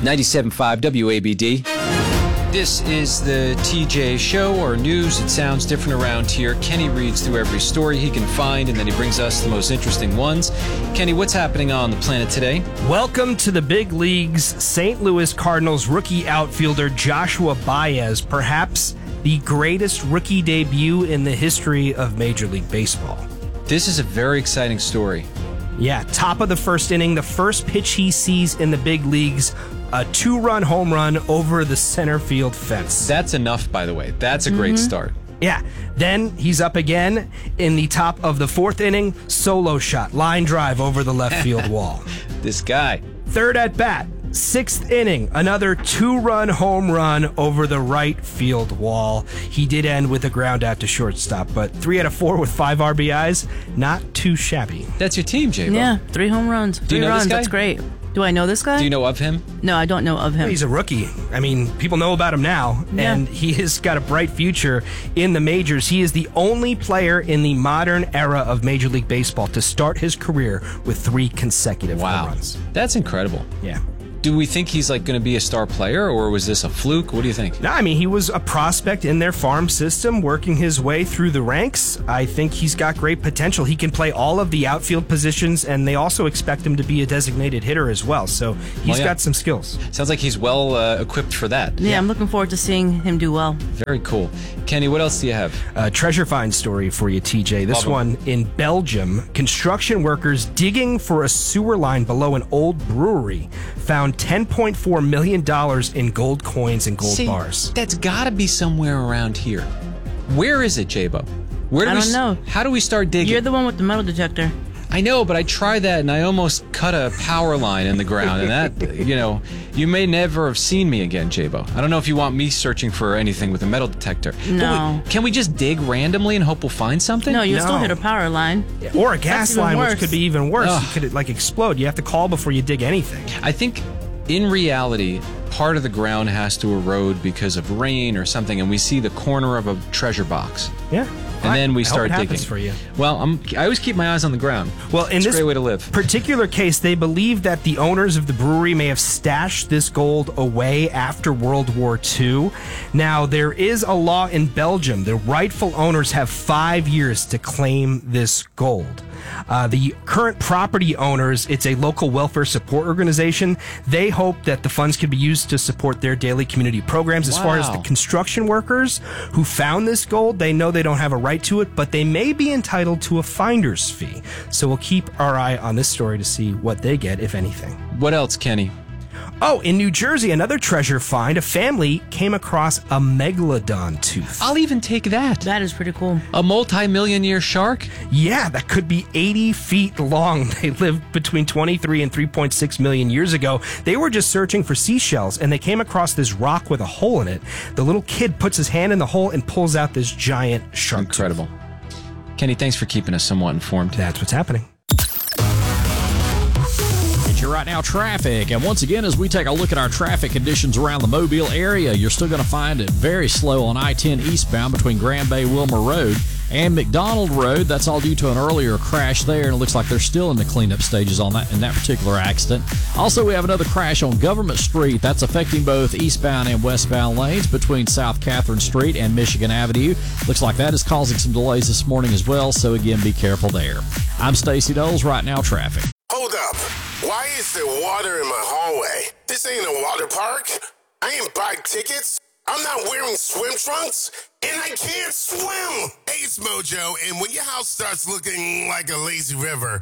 97.5 WABD. This is the TJ Show, or news. It sounds different around here. Kenny reads through every story he can find, and then he brings us the most interesting ones. Kenny, what's happening on the planet today? Welcome to the big leagues. St. Louis Cardinals rookie outfielder Joshua Baez, perhaps the greatest rookie debut in the history of Major League Baseball. This is a very exciting story. Yeah, top of the first inning, the first pitch he sees in the big leagues, a 2-run home run over the center field fence. That's enough, by the way. That's a great start. Yeah, then he's up again in the top of the fourth inning, solo shot, line drive over the left field wall. This guy. Third at bat, sixth inning, another 2-run home run over the right field wall. He did end with a ground out to shortstop, but 3 out of 4 with 5 RBIs, not too shabby. That's your team, J-Bo. Yeah, 3 home runs. Do you know runs, this guy? That's great. Do I know this guy? Do you know of him? No, I don't know of him. He's a rookie. I mean, people know about him now, and he has got a bright future in the majors. He is the only player in the modern era of Major League Baseball to start his career with 3 consecutive home runs. That's incredible. Yeah. Do we think he's going to be a star player, or was this a fluke? What do you think? No, I mean, he was a prospect in their farm system, working his way through the ranks. I think he's got great potential. He can play all of the outfield positions, and they also expect him to be a designated hitter as well. So he's got some skills. Sounds like he's well equipped for that. Yeah, I'm looking forward to seeing him do well. Very cool. Kenny, what else do you have? A treasure find story for you, TJ. This one in Belgium. Construction workers digging for a sewer line below an old brewery found $10.4 million in gold coins and gold bars. That's got to be somewhere around here. Where is it, J-Bo? Where do I don't know. How do we start digging? You're the one with the metal detector. I know, but I tried that and I almost cut a power line in the ground. And that, you may never have seen me again, J-Bo. I don't know if you want me searching for anything with a metal detector. No. Can we just dig randomly and hope we'll find something? No, you'll still hit a power line. Or a gas line, which could be even worse. Ugh. It could explode. You have to call before you dig anything. I think in reality, part of the ground has to erode because of rain or something, and we see the corner of a treasure box. Yeah. And then we start digging. For you. Well, I always keep my eyes on the ground. Well, in it's this a great way to live. particular case, they believe that the owners of the brewery may have stashed this gold away after World War II. Now, there is a law in Belgium. The rightful owners have 5 years to claim this gold. The current property owners, it's a local welfare support organization. They hope that the funds can be used to support their daily community programs. As far as the construction workers who found this gold, they know they don't have a right to it, but they may be entitled to a finder's fee. So we'll keep our eye on this story to see what they get, if anything. What else, Kenny? Oh, in New Jersey, another treasure find. A family came across a megalodon tooth. I'll even take that. That is pretty cool. A multi-million-year shark? Yeah, that could be 80 feet long. They lived between 23 and 3.6 million years ago. They were just searching for seashells, and they came across this rock with a hole in it. The little kid puts his hand in the hole and pulls out this giant shark Incredible. tooth. Kenny, thanks for keeping us somewhat informed. That's what's happening. Right now, traffic. And once again, as we take a look at our traffic conditions around the Mobile area, you're still going to find it very slow on I-10 eastbound between Grand Bay Wilmer Road and McDonald Road. That's all due to an earlier crash there, and it looks like they're still in the cleanup stages on that in that particular accident. Also, we have another crash on Government Street. That's affecting both eastbound and westbound lanes between South Catherine Street and Michigan Avenue. Looks like that is causing some delays this morning as well, so again, be careful there. I'm Stacey Doles. Right now, traffic. Hold up. Why is there water in my hallway? This ain't a water park. I ain't buy tickets. I'm not wearing swim trunks, and I can't swim. Hey, it's Mojo, and when your house starts looking like a lazy river,